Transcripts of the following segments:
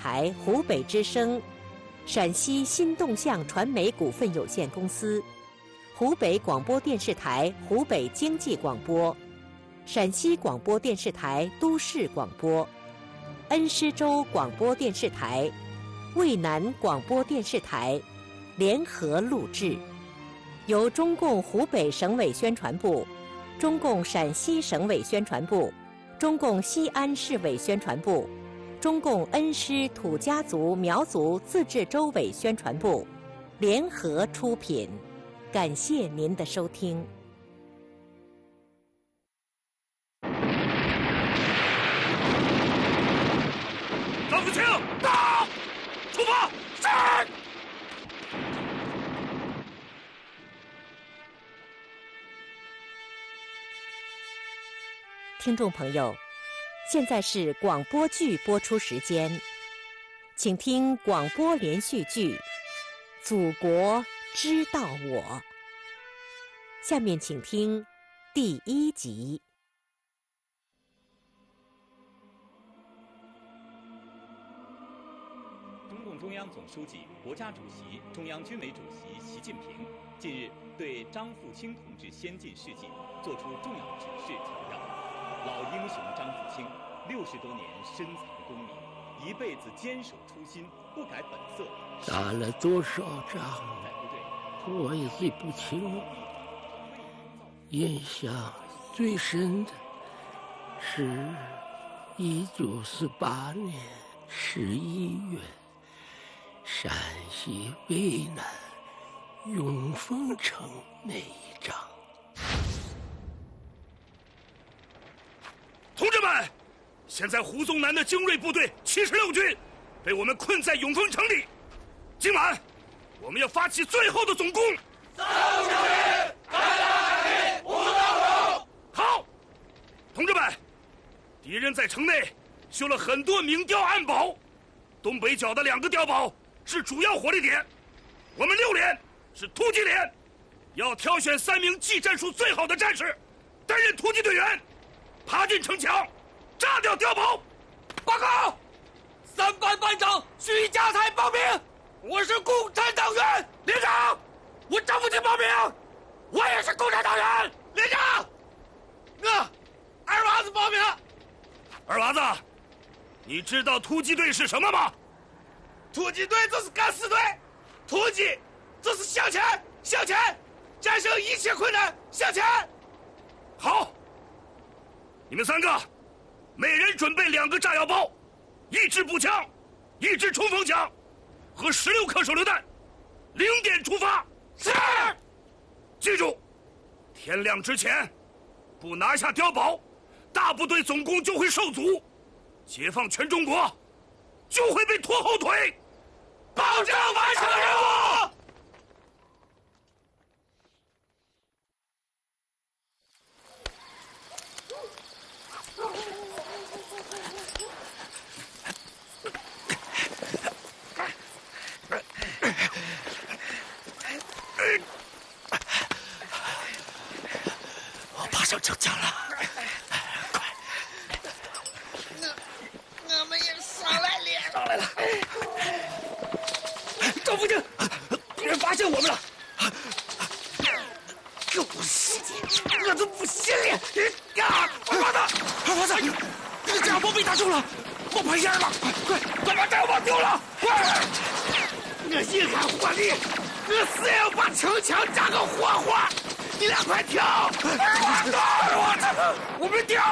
台湖北之声、陕西新动向传媒股份有限公司、湖北广播电视台湖北经济广播、陕西广播电视台都市广播、恩施州广播电视台、渭南广播电视台联合录制，由中共湖北省委宣传部、中共陕西省委宣传部、中共西安市委宣传部、中共恩施土家族苗族自治州委宣传部联合出品，感谢您的收听。 张福清，到，出发，是。 听众朋友，现在是广播剧播出时间，请听广播连续剧《祖国知道我》。下面请听第1集。 中共中央总书记、国家主席、中央军委主席习近平近日对张富清同志先进事迹作出重要指示强调，老英雄张富清60多年深藏功名，一辈子坚守初心，不改本色。 打了多少仗，我也记不清了。印象最深的是1948年11月，陕西渭南永丰城那一仗。 同志们，现在胡宗南的精锐部队76军被我们困在永丰城里，今晚我们要发起最后的总攻。好，同志们，敌人在城内修了很多明碉暗堡，东北角的2个碉堡是主要火力点，我们6连是突击连，要挑选3名技战术最好的战士担任突击队员，爬进城墙，炸掉碉堡。报告，3班班长徐家才报名，我是共产党员连长。我张富清报名，我也是共产党员连长。二娃子报名。二娃子，你知道突击队是什么吗？突击队就是敢死队，突击就是向前，向前，战胜一切困难，向前。好，你们3个，每人准备2个炸药包，1支步枪，1支冲锋枪，和16颗手榴弹，0点出发。是。记住，天亮之前不拿下碉堡，大部队总攻就会受阻，解放全中国就会被拖后腿，保证完成任务。 我爬上城墙了，快！ 我们也上来了。 上来了。张福清，敌人发现我们了。狗屎！我都不信了！二娃子，你的炸药包被打中了，冒白烟了！快把炸药包丢了！快！我一看火力，我死也要把城墙炸个活活！你俩快跳！二娃子，我们跳！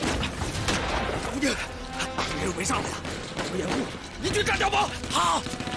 敌人围上来了，我掩护，你去炸碉堡。好。